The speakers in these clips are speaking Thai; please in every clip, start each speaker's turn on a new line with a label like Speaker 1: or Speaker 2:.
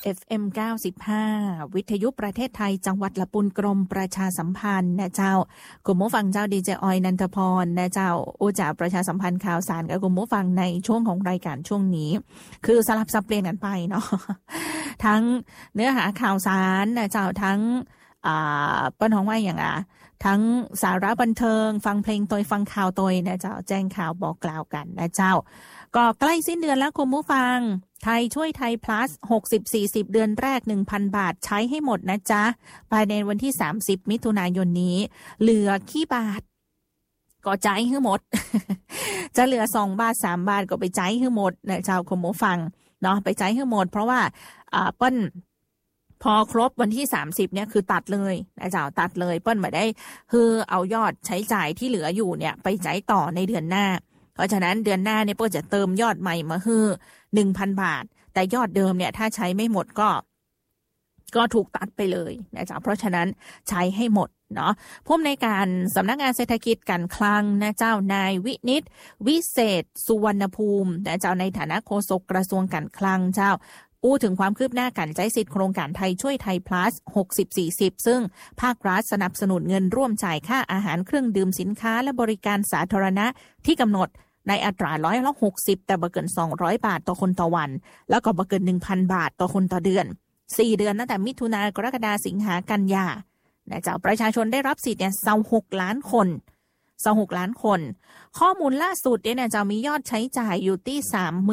Speaker 1: FM 95วิทยุประเทศไทยจังหวัดละปุนกรมประชาสัมพันธ์นะเจ้ากลุ่มผู้ฟังเจ้าดีเจออยนันทพรนะเจ้าอุจาประชาสัมพันธ์ข่าวสารกับกลุ่มผู้ฟังในช่วงของรายการช่วงนี้คือสลับสับเปลี่ยนกันไปเนาะทั้งเนื้อหาข่าวสารนะเจ้าทั้งป้นของว่าอย่างทั้งสาระบันเทิงฟังเพลงตัวฟังข่าวตัวนะเจ้าแจ้งข่าวบอกกล่าวกันนะเจ้าก็ใกล้สิ้นเดือนแล้วคุณผู้ฟังไทยช่วยไทย plus 60-40 เดือนแรก 1,000 บาทใช้ให้หมดนะจ๊ะภายในวันที่30มิถุนายนนี้เหลือขี้บาทก็จ่ายให้หมด จะเหลือ2 บาท 3 บาทก็ไปจ่ายให้หมดนะเจ้าคุณผู้ฟังเนาะไปจ่ายให้หมดเพราะว่าเปิ้นพอครบวันที่30เนี่ยคือตัดเลยนะเจ้าตัดเลยเปิ้นไม่ได้คือเอายอดใช้จ่ายที่เหลืออยู่เนี่ยไปจ่ายต่อในเดือนหน้าเพราะฉะนั้นเดือนหน้าเนี่ยเปิ้นจะเติมยอดใหม่มาคือ 1,000 บาทแต่ยอดเดิมเนี่ยถ้าใช้ไม่หมดก็ถูกตัดไปเลยนะจ๊ะเพราะฉะนั้นใช้ให้หมดเนาะผู้อำนวยการสำนักงานเศรษฐกิจการคลังนะเจ้านายวินิตวิเศษสุวรรณภูมินะเจ้าในฐานะโฆษกกระทรวงการคลังเจ้าพูดถึงความคืบหน้าการใช้สิทธิโครงการไทยช่วยไทย plus 60-40 ซึ่งภาครัฐสนับสนุนเงินร่วมจ่ายค่าอาหารเครื่องดื่มสินค้าและบริการสาธารณะที่กำหนดในอัตรา160แต่บ่เกิน200 บาทต่อคนต่อวันแล้วก็บ่เกิน 1,000 บาทต่อคนต่อเดือน4 เดือนตั้งแต่มิถุนายนกรกฎาคมสิงหากันยานะเจ้าประชาชนได้รับสิทธิ์เนี่ย26 ล้านคน26 ล้านคนข้อมูลล่าสุดเนี่ยจะมียอดใช้จ่ายอยู่ที่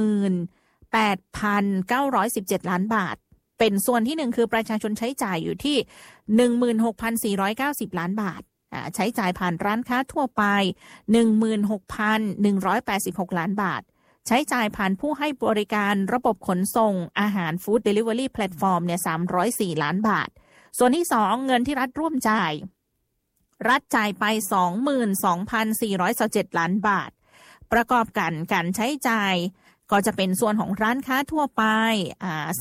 Speaker 1: 38,917 ล้านบาทเป็นส่วนที่1คือประชาชนใช้จ่ายอยู่ที่ 16,490 ล้านบาทใช้จ่ายผ่านร้านค้าทั่วไป 16,186 ล้านบาทใช้จ่ายผ่านผู้ให้บริการระบบขนส่งอาหารฟู้ดเดลิเวอรี่แพลตฟอร์มเนี่ย304 ล้านบาทส่วนที่2เงินที่รัฐร่วมจ่ายรัฐจ่ายไป 22,427 ล้านบาทประกอบกันการใช้จ่ายก็จะเป็นส่วนของร้านค้าทั่วไป